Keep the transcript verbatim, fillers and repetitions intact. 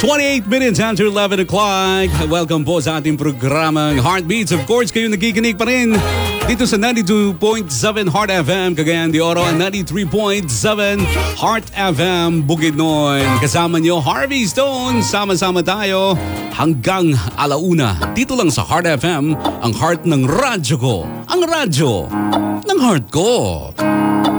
twenty-eight minutes after eleven o'clock. Welcome po sa ating programang Heartbeats. Of course, kayo nakikinig pa rin dito sa ninety-two point seven Heart F M, Cagayan de Oro, and ninety-three point seven Heart F M, Bukidnon. Kasama niyo, Harvey Stone. Sama-sama tayo hanggang alauna. Dito lang sa Heart F M, ang heart ng radyo ko. Ang radyo ng heart ko.